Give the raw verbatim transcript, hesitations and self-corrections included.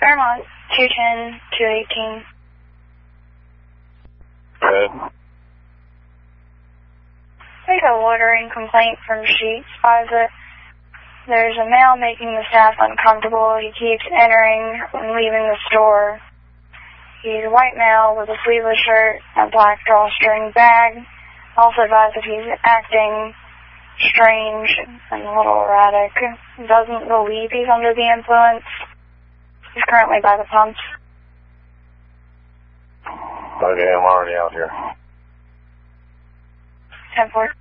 Fairmont, two ten, two eighteen. Good. We got a loitering complaint from Sheets. Five that there's a male making the staff uncomfortable. He keeps entering and leaving the store. He's a white male with a sleeveless shirt and a black drawstring bag. Also advised that he's acting strange and a little erratic. Doesn't believe he's under the influence. He's currently by the pumps. Okay, I'm already out here. ten four.